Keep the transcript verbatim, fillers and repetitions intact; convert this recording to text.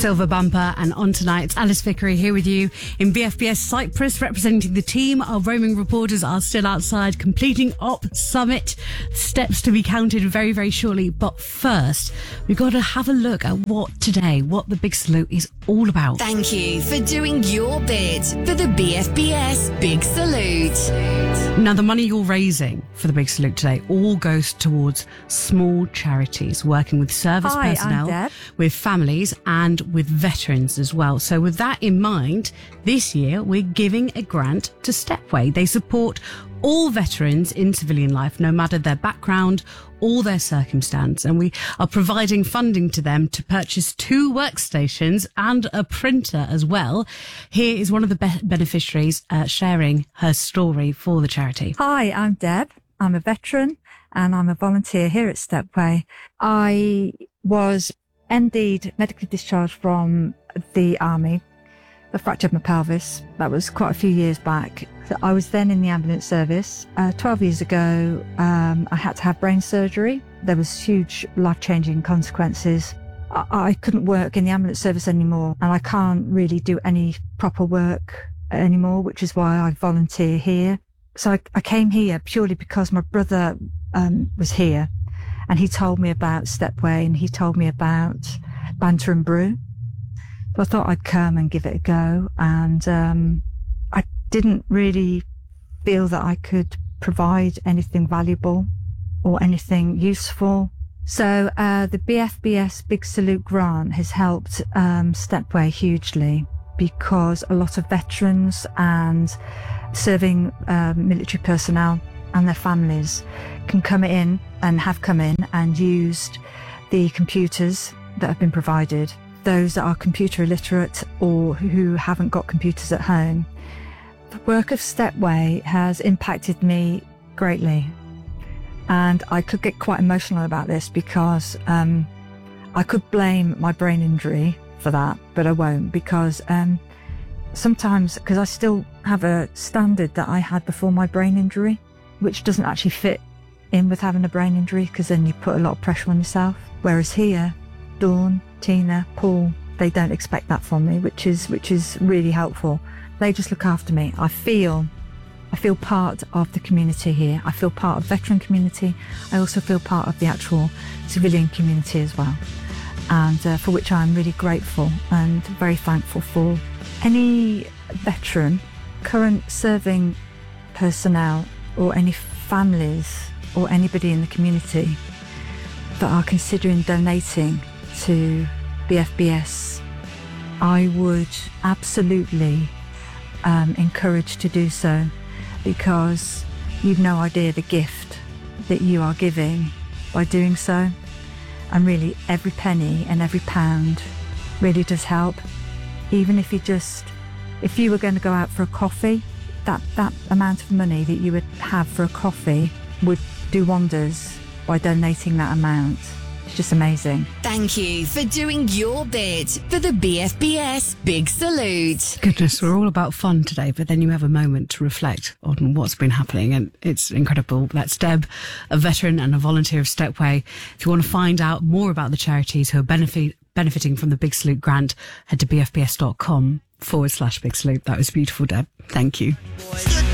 Silver Bumper, and on tonight, it's Alice Vickery here with you in B F B S Cyprus, representing the team. Our roaming reporters are still outside completing Op Summit. Steps to be counted very, very shortly. But first, we've got to have a look at what today, what the Big Salute is all about. Thank you for doing your bit for the B F B S Big Salute. Now, the money you're raising for the Big Salute today all goes towards small charities working with service Hi, personnel, I'm Deb. with families and with veterans as well. So with that in mind, this year we're giving a grant to Stepway. They support all veterans in civilian life, no matter their background or their circumstance. And we are providing funding to them to purchase two workstations and a printer as well. Here is one of the be- beneficiaries uh, sharing her story for the charity. Hi, I'm Deb. I'm a veteran and I'm a volunteer here at Stepway. I was indeed medically discharged from the army. I fractured my pelvis. That was quite a few years back. So I was then in the ambulance service. Uh, twelve years ago, um, I had to have brain surgery. There was huge life-changing consequences. I, I couldn't work in the ambulance service anymore, and I can't really do any proper work anymore, which is why I volunteer here. So I, I came here purely because my brother um, was here, and he told me about Stepway, and he told me about Banter and Brew. So I thought I'd come and give it a go, and um, I didn't really feel that I could provide anything valuable or anything useful. So uh, the B F B S Big Salute grant has helped um, Stepway hugely, because a lot of veterans and serving uh, military personnel and their families can come in and have come in and used the computers that have been provided. Those that are computer illiterate or who haven't got computers at home. The work of Stepway has impacted me greatly. And I could get quite emotional about this because um, I could blame my brain injury for that, but I won't, because um, sometimes, because I still have a standard that I had before my brain injury, which doesn't actually fit in with having a brain injury, because then you put a lot of pressure on yourself. Whereas here, Dawn, Tina, Paul, they don't expect that from me, which is which is really helpful. They just look after me. I feel I feel part of the community here. I feel part of the veteran community. I also feel part of the actual civilian community as well, and uh, for which I'm really grateful and very thankful for. Any veteran, current serving personnel, or any families or anybody in the community that are considering donating to B F B S, I would absolutely um, encourage to do so, because you've no idea the gift that you are giving by doing so. And really, every penny and every pound really does help. Even if you just, if you were going to go out for a coffee, that, that amount of money that you would have for a coffee would do wonders by donating that amount. It's just amazing. Thank you for doing your bit for the B F B S Big Salute. Goodness, we're all about fun today, but then you have a moment to reflect on what's been happening, and it's incredible. That's Deb, a veteran and a volunteer of Stepway. If you want to find out more about the charities who are benefit, benefiting from the Big Salute grant, head to bfbs.com forward slash Big Salute. That was beautiful, Deb. Thank you.